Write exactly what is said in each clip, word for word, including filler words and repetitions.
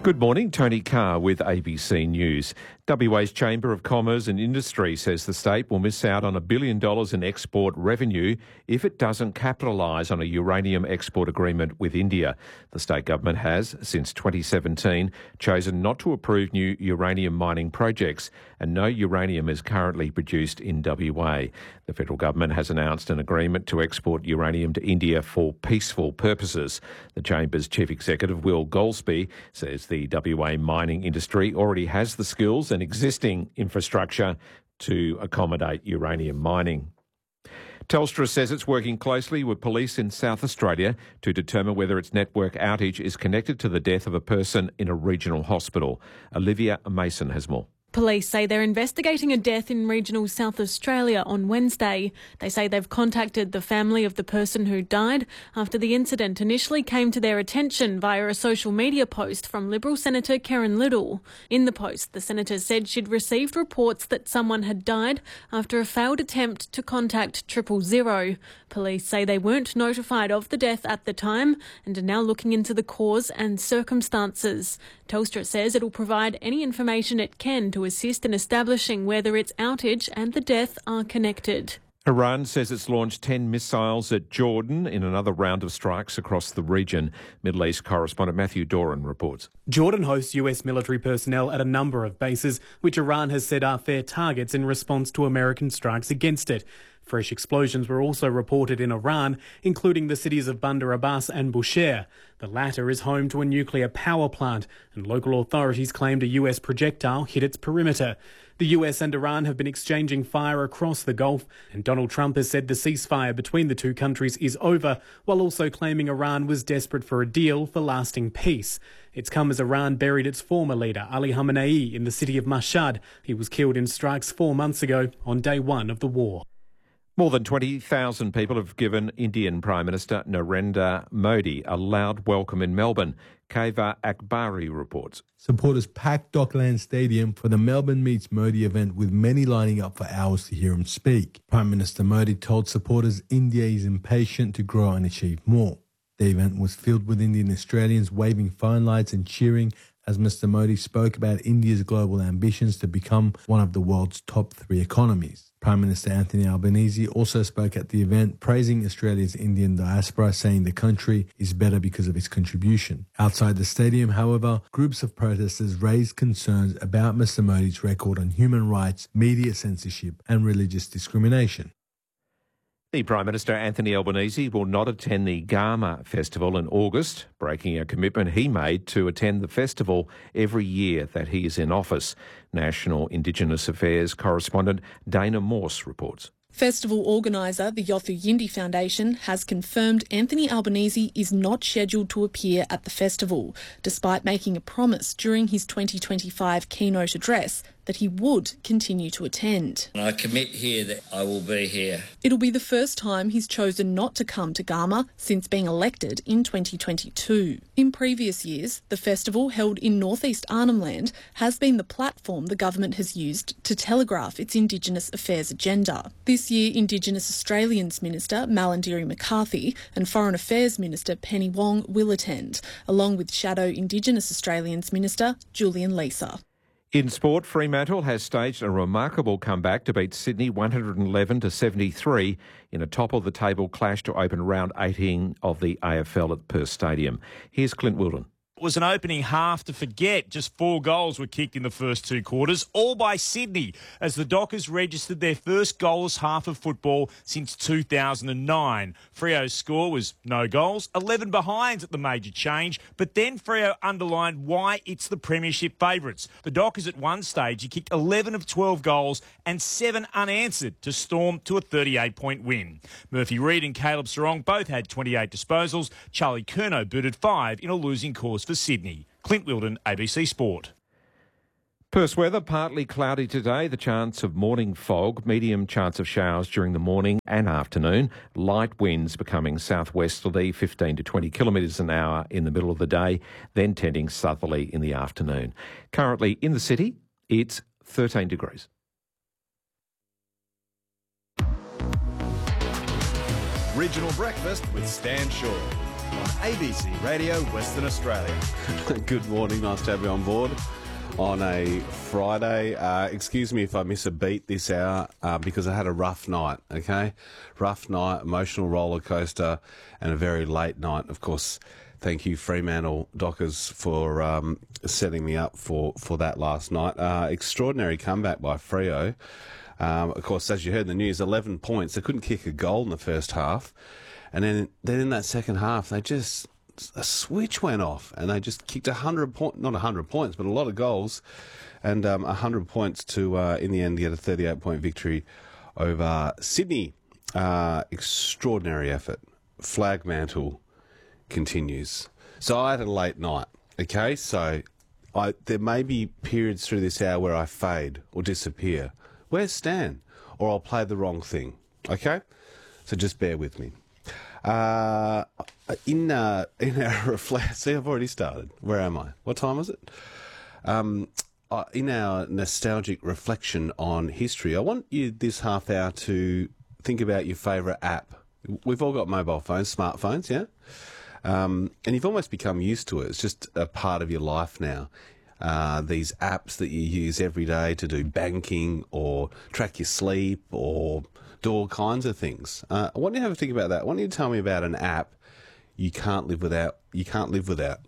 Good morning, Tony Carr with A B C News. W A's Chamber of Commerce and Industry says the state will miss out on a billion dollars in export revenue if it doesn't capitalise on a uranium export agreement with India. The state government has, since twenty seventeen, chosen not to approve new uranium mining projects, and no uranium is currently produced in W A. The federal government has announced an agreement to export uranium to India for peaceful purposes. The Chamber's Chief Executive, Will Goldsby, says the W A mining industry already has the skills and existing infrastructure to accommodate uranium mining. Telstra says it's working closely with police in South Australia to determine whether its network outage is connected to the death of a person in a regional hospital. Olivia Mason has more. Police say they're investigating a death in regional South Australia on Wednesday. They say they've contacted the family of the person who died after the incident initially came to their attention via a social media post from Liberal Senator Karen Little. In the post, the senator said she'd received reports that someone had died after a failed attempt to contact triple zero. Police say they weren't notified of the death at the time and are now looking into the cause and circumstances. Telstra says it'll provide any information it can to assist in establishing whether its outage and the death are connected. Iran says it's launched ten missiles at Jordan in another round of strikes across the region. Middle East correspondent Matthew Doran reports. Jordan hosts U S military personnel at a number of bases, which Iran has said are fair targets in response to American strikes against it. Fresh explosions were also reported in Iran, including the cities of Bandar Abbas and Bushehr. The latter is home to a nuclear power plant, and local authorities claimed a U S projectile hit its perimeter. The U S and Iran have been exchanging fire across the Gulf, and Donald Trump has said the ceasefire between the two countries is over, while also claiming Iran was desperate for a deal for lasting peace. It's come as Iran buried its former leader, Ali Khamenei, in the city of Mashhad. He was killed in strikes four months ago on day one of the war. More than twenty thousand people have given Indian Prime Minister Narendra Modi a loud welcome in Melbourne. Kaiva Akbari reports. Supporters packed Dockland Stadium for the Melbourne Meets Modi event, with many lining up for hours to hear him speak. Prime Minister Modi told supporters India is impatient to grow and achieve more. The event was filled with Indian Australians waving fine lights and cheering as Mister Modi spoke about India's global ambitions to become one of the world's top three economies. Prime Minister Anthony Albanese also spoke at the event, praising Australia's Indian diaspora, saying the country is better because of its contribution. Outside the stadium, however, groups of protesters raised concerns about Mister Modi's record on human rights, media censorship and religious discrimination. The Prime Minister Anthony Albanese will not attend the Garma Festival in August, breaking a commitment he made to attend the festival every year that he is in office. National Indigenous Affairs correspondent Dana Morse reports. Festival organiser, the Yothu Yindi Foundation, has confirmed Anthony Albanese is not scheduled to appear at the festival, despite making a promise during his twenty twenty-five keynote address that he would continue to attend. I commit here that I will be here. It'll be the first time he's chosen not to come to Garma since being elected in twenty twenty-two. In previous years, the festival held in northeast Arnhem Land has been the platform the government has used to telegraph its Indigenous affairs agenda. This year, Indigenous Australians Minister Malarndirri McCarthy and Foreign Affairs Minister Penny Wong will attend, along with Shadow Indigenous Australians Minister Julian Leeser. In sport, Fremantle has staged a remarkable comeback to beat Sydney one hundred eleven to seventy-three in a top-of-the-table clash to open round eighteen of the A F L at Perth Stadium. Here's Clint Wilden. It was an opening half to forget. Just four goals were kicked in the first two quarters, all by Sydney, as the Dockers registered their first goalless half of football since two thousand nine. Freo's score was no goals, eleven behinds at the major change, but then Freo underlined why it's the premiership favourites. The Dockers at one stage he kicked eleven of twelve goals and seven unanswered to storm to a thirty-eight point win. Murphy Reid and Caleb Sarong both had twenty-eight disposals. Charlie Curnow booted five in a losing cause for Sydney. Clint Wilden, A B C Sport. Perth's weather, partly cloudy today, the chance of morning fog, medium chance of showers during the morning and afternoon, light winds becoming southwesterly, fifteen to twenty kilometres an hour in the middle of the day, then tending southerly in the afternoon. Currently in the city, it's thirteen degrees. Regional Breakfast with Stan Shaw. on A B C Radio Western Australia. Good morning, nice to have you on board on a Friday. Uh, excuse me if I miss a beat this hour uh, because I had a rough night, okay? Rough night, emotional roller coaster, and a very late night. Of course, thank you, Fremantle Dockers, for um, setting me up for, for that last night. Uh, extraordinary comeback by Freo. Um, of course, as you heard in the news, eleven points. They couldn't kick a goal in the first half. And then, then in that second half, they just, a switch went off and they just kicked a hundred point, not a hundred points, but a lot of goals, and um, a hundred points to, uh, in the end, get a thirty-eight point victory over Sydney. Uh, extraordinary effort. Flag mantle continues. So I had a late night, okay? So I, there may be periods through this hour where I fade or disappear. Where's Stan? Or I'll play the wrong thing, okay? So just bear with me. Uh, in uh, in our reflect, see, I've already started. Where am I? What time is it? Um, uh, in our nostalgic reflection on history, I want you this half hour to think about your favourite app. We've all got mobile phones, smartphones, yeah? Um, and you've almost become used to it. It's just a part of your life now. Uh, these apps that you use every day to do banking or track your sleep or do all kinds of things. Uh, I want you to have a think about that. I want you to tell me about an app you can't live without. You can't live without.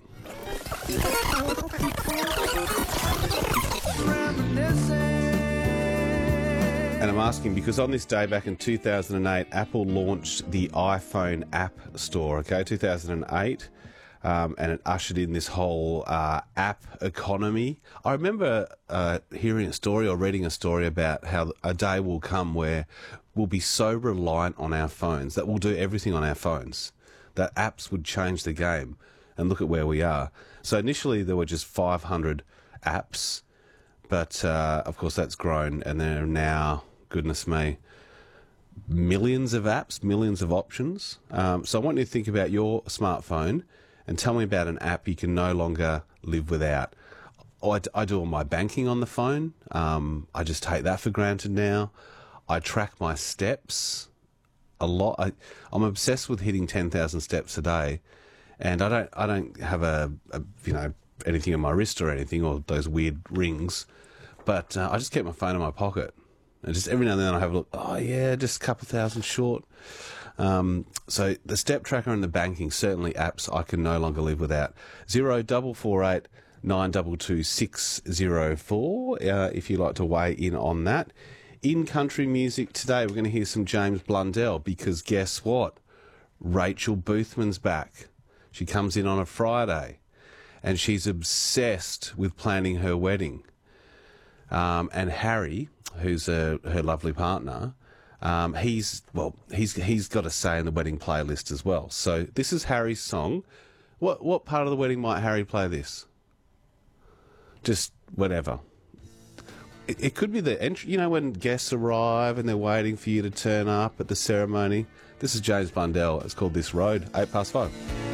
And I'm asking because on this day back in two thousand eight, Apple launched the iPhone App Store, okay, two thousand eight. Um, and it ushered in this whole uh, app economy. I remember uh, hearing a story or reading a story about how a day will come where we'll be so reliant on our phones that we'll do everything on our phones, that apps would change the game. And look at where we are. So initially there were just five hundred apps, but uh, of course that's grown, and there are now, goodness me, millions of apps, millions of options. Um, so I want you to think about your smartphone and tell me about an app you can no longer live without. I, I do all my banking on the phone. Um, I just take that for granted now. I track my steps a lot. I, I'm obsessed with hitting ten thousand steps a day, and I don't I don't have a, a you know anything on my wrist or anything, or those weird rings, but uh, I just keep my phone in my pocket, and just every now and then I have a look. Oh yeah, just a couple thousand short. Um, so the step tracker and the banking, certainly apps I can no longer live without. Zero double four eight nine double two six zero four. Uh, if you'd like to weigh in on that. In country music today, we're going to hear some James Blundell because guess what? Rachel Boothman's back. She comes in on a Friday, and she's obsessed with planning her wedding. Um, and Harry, who's a, her lovely partner. Um, he's, well, he's he's got a say in the wedding playlist as well. So this is Harry's song. What what part of the wedding might Harry play this? Just whatever. It, it could be the entry, you know, when guests arrive and they're waiting for you to turn up at the ceremony. This is James Blundell. It's called This Road, eight past five.